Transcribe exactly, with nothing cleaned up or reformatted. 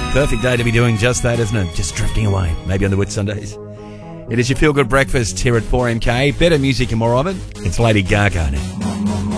Perfect day to be doing just that, isn't it? Just drifting away, maybe on the Whitsundays. It is your feel-good breakfast here at four M K. Better music and more of it. It's Lady Gaga now.